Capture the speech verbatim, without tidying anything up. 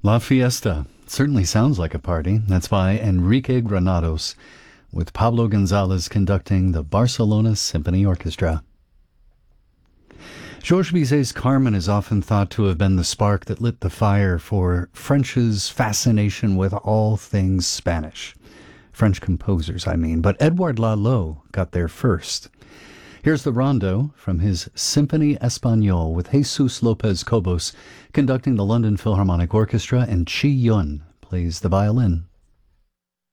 La Fiesta. Certainly sounds like a party. That's by Enrique Granados, with Pablo Gonzalez conducting the Barcelona Symphony Orchestra. Georges Bizet's Carmen is often thought to have been the spark that lit the fire for French's fascination with all things Spanish. French composers, I mean. But Edouard Lalo got there first. Here's the rondo from his Symphony Espagnole with Jesus Lopez Cobos conducting the London Philharmonic Orchestra, and Chi Yun plays the violin.